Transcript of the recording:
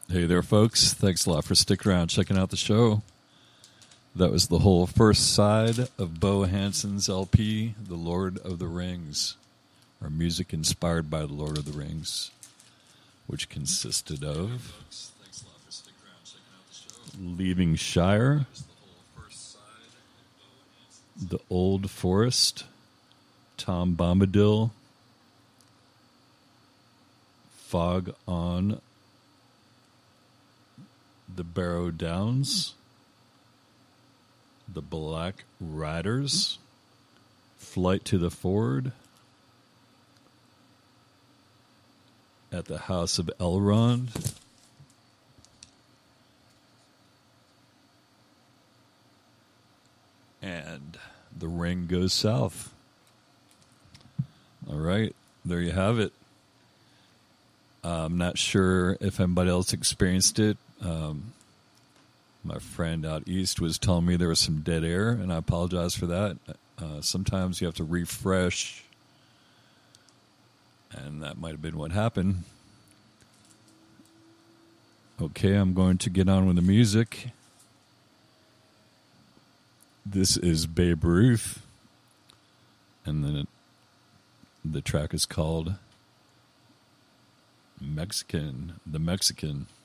Hey there, folks. Thanks a lot for sticking around, checking out the show. That was the whole first side of Bo Hansen's LP, The Lord of the Rings, or music inspired by The Lord of the Rings, which consisted of Leaving Shire, The Old Forest, Tom Bombadil, Fog on the Barrow Downs, The Black Riders, Flight to the Ford, At the House of Elrond, and The Ring Goes South. All right, there you have it. I'm not sure if anybody else experienced it. My friend out east was telling me there was some dead air, and I apologize for that. Sometimes you have to refresh, and that might have been what happened. Okay, I'm going to get on with the music. This is Babe Ruth, and then the track is called The Mexican.